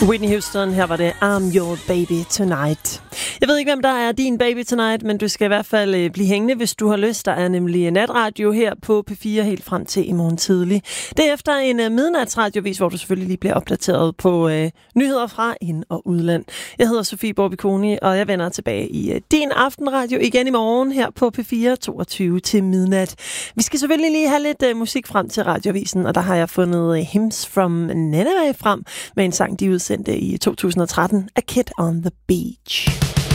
Whitney Houston, her var det I'm Your Baby Tonight. Jeg ved ikke, hvem der er din baby tonight, men du skal i hvert fald blive hængende, hvis du har lyst. Der er nemlig natradio her på P4 helt frem til i morgen tidlig. Det er efter en midnatsradiovis, hvor du selvfølgelig lige bliver opdateret på nyheder fra ind- og udland. Jeg hedder Sofie Borbiconi, og jeg vender tilbage i din aftenradio igen i morgen her på P4 22 til midnat. Vi skal selvfølgelig lige have lidt musik frem til radiovisen, og der har jeg fundet Hymns from Nineveh frem med en sang, de udsendte i 2013, A Kid on the Beach.